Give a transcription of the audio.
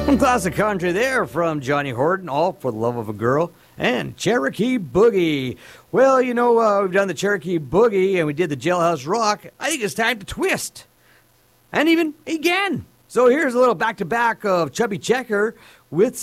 Classic country there from Johnny Horton, All for the Love of a Girl, and Cherokee Boogie. Well, you know, we've done the Cherokee Boogie and we did the Jailhouse Rock. I think it's time to twist. And even again. So here's a little back-to-back of Chubby Checker with